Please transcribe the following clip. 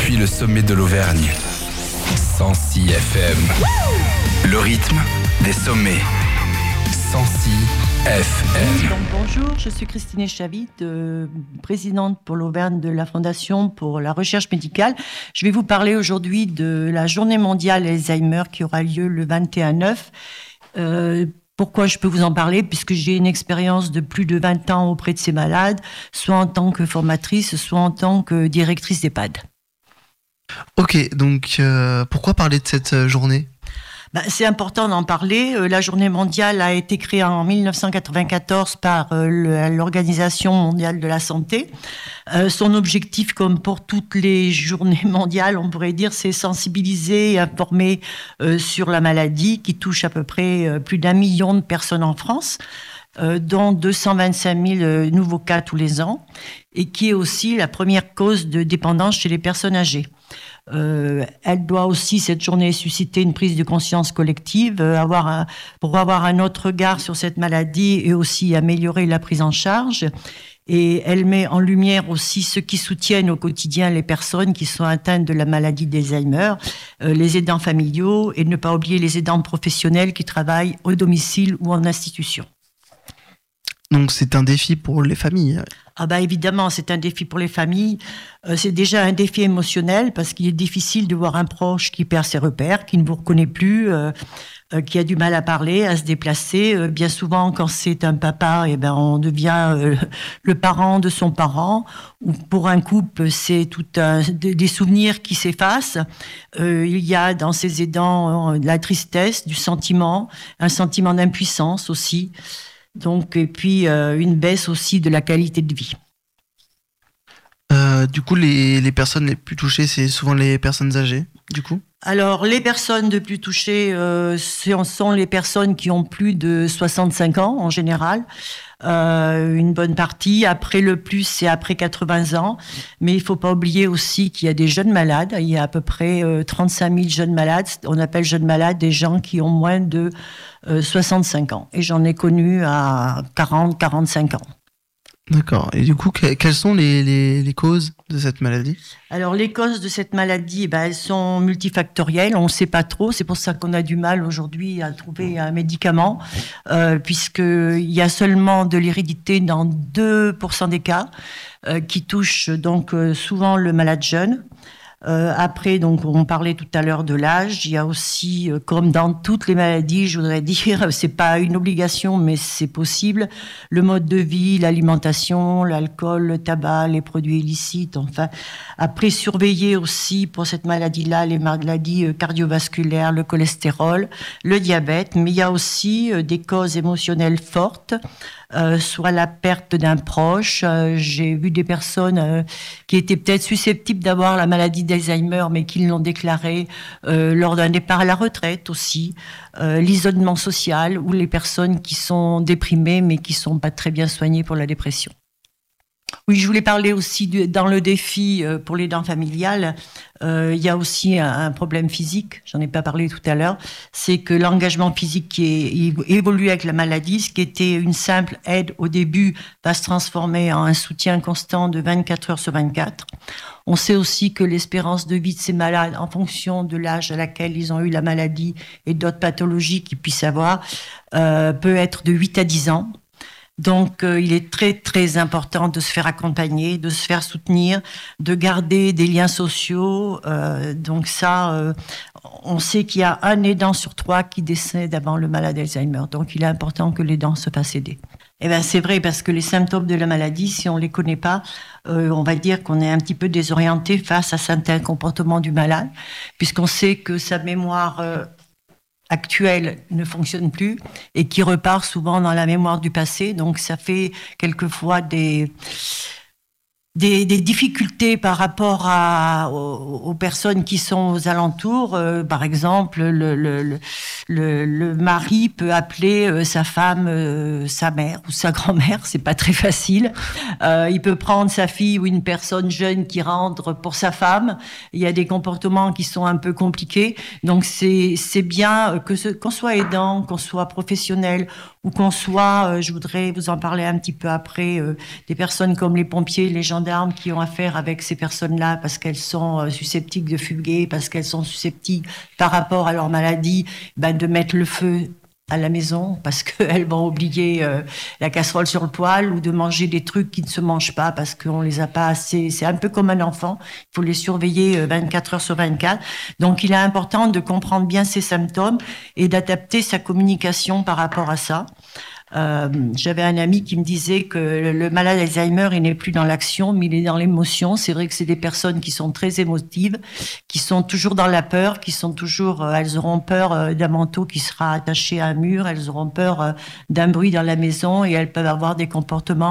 depuis le sommet de l'Auvergne. 106 FM. Le rythme des sommets. 106 FM. Donc, bonjour, je suis Christine Chavit, présidente pour l'Auvergne de la Fondation pour la recherche médicale. Je vais vous parler aujourd'hui de la journée mondiale Alzheimer qui aura lieu le 21/9. Pourquoi je peux vous en parler? Puisque j'ai une expérience de plus de 20 ans auprès de ces malades, soit en tant que formatrice, soit en tant que directrice d'EHPAD. Ok, donc pourquoi parler de cette journée? C'est important d'en parler. La journée mondiale a été créée en 1994 par l'Organisation mondiale de la santé. Son objectif, comme pour toutes les journées mondiales, on pourrait dire, c'est sensibiliser et informer sur la maladie qui touche à peu près plus d'1 million de personnes en France, dont 225 000 nouveaux cas tous les ans, et qui est aussi la première cause de dépendance chez les personnes âgées. Elle doit aussi, cette journée, susciter une prise de conscience collective, pour avoir un autre regard sur cette maladie et aussi améliorer la prise en charge. Et elle met en lumière aussi ceux qui soutiennent au quotidien les personnes qui sont atteintes de la maladie d'Alzheimer, les aidants familiaux et ne pas oublier les aidants professionnels qui travaillent au domicile ou en institution. Donc c'est un défi pour les familles. Évidemment, c'est un défi pour les familles. C'est déjà un défi émotionnel parce qu'il est difficile de voir un proche qui perd ses repères, qui ne vous reconnaît plus, qui a du mal à parler, à se déplacer. Bien souvent, quand c'est un papa, on devient le parent de son parent. Ou pour un couple, c'est des souvenirs qui s'effacent. Il y a dans ces aidants de la tristesse, du sentiment, un sentiment d'impuissance aussi. Donc, et puis une baisse aussi de la qualité de vie. Du coup, les personnes les plus touchées, c'est souvent les personnes âgées, du coup? Alors, les personnes les plus touchées sont les personnes qui ont plus de 65 ans, en général. Une bonne partie. Après, le plus, c'est après 80 ans. Mais il ne faut pas oublier aussi qu'il y a des jeunes malades. Il y a à peu près 35 000 jeunes malades. On appelle jeunes malades des gens qui ont moins de 65 ans. Et j'en ai connu à 40, 45 ans. D'accord. Et du coup, quelles sont les causes de cette maladie? Alors, les causes de cette maladie, elles sont multifactorielles. On ne sait pas trop. C'est pour ça qu'on a du mal aujourd'hui à trouver un médicament, puisqu'il y a seulement de l'hérédité dans 2% des cas, qui touchent donc souvent le malade jeune. Après, donc, on parlait tout à l'heure de l'âge. Il y a aussi, comme dans toutes les maladies, je voudrais dire, c'est pas une obligation, mais c'est possible. Le mode de vie, l'alimentation, l'alcool, le tabac, les produits illicites. Enfin, après, surveiller aussi pour cette maladie-là les maladies cardiovasculaires, le cholestérol, le diabète. Mais il y a aussi des causes émotionnelles fortes. Soit la perte d'un proche. J'ai vu des personnes qui étaient peut-être susceptibles d'avoir la maladie d'Alzheimer, mais qui l'ont déclaré lors d'un départ à la retraite aussi. L'isolement social ou les personnes qui sont déprimées, mais qui ne sont pas très bien soignées pour la dépression. Oui, je voulais parler aussi dans le défi pour les dents familiales. Il y a aussi un problème physique, j'en ai pas parlé tout à l'heure, c'est que l'engagement physique qui évolue avec la maladie, ce qui était une simple aide au début, va se transformer en un soutien constant de 24 heures sur 24. On sait aussi que l'espérance de vie de ces malades, en fonction de l'âge à laquelle ils ont eu la maladie et d'autres pathologies qu'ils puissent avoir, peut être de 8 à 10 ans. Donc, il est très, très important de se faire accompagner, de se faire soutenir, de garder des liens sociaux. Donc ça, on sait qu'il y a un aidant sur 3 qui décède avant le malade d'Alzheimer. Donc, il est important que l'aidant se fasse aider. C'est vrai, parce que les symptômes de la maladie, si on ne les connaît pas, on va dire qu'on est un petit peu désorienté face à certains comportements du malade, puisqu'on sait que sa mémoire actuelle ne fonctionne plus et qui repart souvent dans la mémoire du passé. Donc, ça fait quelquefois des difficultés par rapport aux personnes qui sont aux alentours. Par exemple, le mari peut appeler sa femme sa mère ou sa grand-mère, c'est pas très facile. Il peut prendre sa fille ou une personne jeune qui rentre pour sa femme. Il y a des comportements qui sont un peu compliqués. Donc c'est bien qu'on soit aidant, qu'on soit professionnel ou qu'on soit, je voudrais vous en parler un petit peu après, des personnes comme les pompiers, les gendarmes, gendarmes qui ont affaire avec ces personnes-là parce qu'elles sont susceptibles de fuguer, parce qu'elles sont susceptibles, par rapport à leur maladie, de mettre le feu à la maison parce qu'elles vont oublier la casserole sur le poêle ou de manger des trucs qui ne se mangent pas parce qu'on les a pas assez. C'est un peu comme un enfant, il faut les surveiller 24 heures sur 24. Donc il est important de comprendre bien ces symptômes et d'adapter sa communication par rapport à ça. J'avais un ami qui me disait que le malade Alzheimer, il n'est plus dans l'action, mais il est dans l'émotion. C'est vrai que c'est des personnes qui sont très émotives, qui sont toujours dans la peur, qui sont toujours, elles auront peur d'un manteau qui sera attaché à un mur, elles auront peur d'un bruit dans la maison et elles peuvent avoir des comportements